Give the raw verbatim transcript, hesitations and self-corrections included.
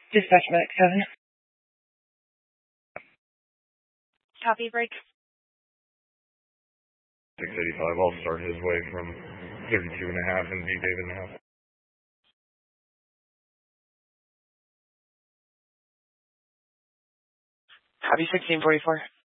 Dispatch medic seven. Copy, break. six eighty-five, I'll start his way from thirty-two and a half and be David and a half. Copy sixteen forty-four.